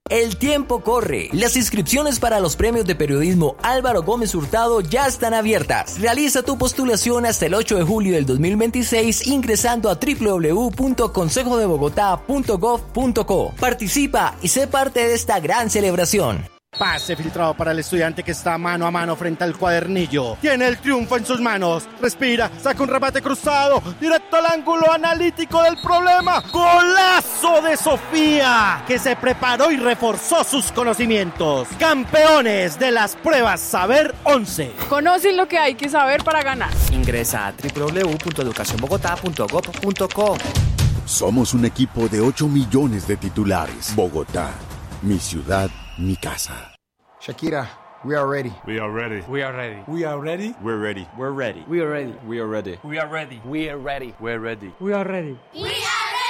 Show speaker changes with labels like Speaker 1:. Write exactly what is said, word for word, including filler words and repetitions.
Speaker 1: El tiempo corre. Las inscripciones para los premios de periodismo Álvaro Gómez Hurtado ya están abiertas. Realiza tu postulación hasta el ocho de julio del dos mil veintiséis ingresando a doble u doble u doble u punto consejo de bogotá punto gov punto co. Participa y sé parte de esta gran celebración.
Speaker 2: Pase filtrado para el estudiante que está mano a mano frente al cuadernillo. Tiene el triunfo en sus manos. Respira, saca un remate cruzado, directo al ángulo analítico del problema. ¡Golazo de Sofía! Que se preparó y reforzó sus conocimientos. Campeones de las pruebas Saber once.
Speaker 3: Conocen lo que hay que saber para ganar.
Speaker 4: Ingresa a doble u doble u doble u punto educación bogotá punto gov punto co.
Speaker 5: Somos un equipo de ocho millones de titulares. Bogotá, mi ciudad, mi casa.
Speaker 6: Shakira, we are ready.
Speaker 7: We are ready.
Speaker 8: We are ready.
Speaker 7: We are ready.
Speaker 8: We're ready.
Speaker 7: We're ready.
Speaker 8: We are ready.
Speaker 7: We are ready.
Speaker 8: We are ready.
Speaker 4: We are ready.
Speaker 8: We're ready.
Speaker 7: We're ready.
Speaker 3: We are ready.
Speaker 9: We